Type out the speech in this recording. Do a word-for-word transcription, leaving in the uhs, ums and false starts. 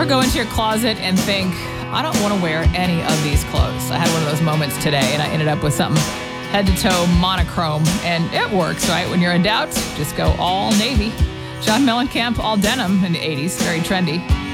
go into your closet and think, I don't want to wear any of these clothes? I had one of those moments today, and I ended up with something head to toe monochrome, and it works, right? When you're in doubt, just go all navy. John Mellencamp, all denim in the eighties, very trendy.